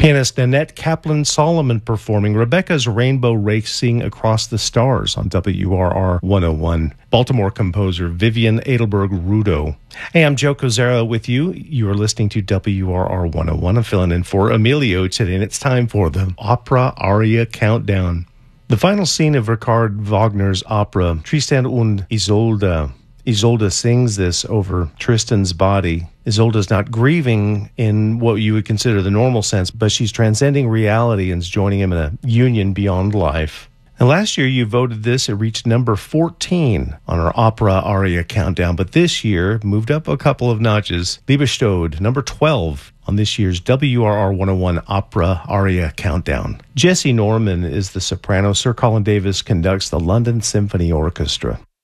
Pianist Nanette Kaplan-Solomon performing Rebecca's Rainbow Racing Across the Stars on WRR 101. Baltimore composer Vivian Edelberg-Rudo. Hey, I'm Joe Kozera with you. You are listening to WRR 101. I'm filling in for Emilio today, and it's time for the Opera Aria Countdown. The final scene of Richard Wagner's opera Tristan und Isolde. Isolde sings this over Tristan's body. Isolde's not grieving in what you would consider the normal sense, but she's transcending reality and is joining him in a union beyond life. And last year you voted this, it reached number 14 on our Opera Aria Countdown, but this year moved up a couple of notches. Liebestod, number 12 on this year's WRR 101 Opera Aria Countdown. Jesse Norman is the soprano. Sir Colin Davis conducts the London Symphony Orchestra.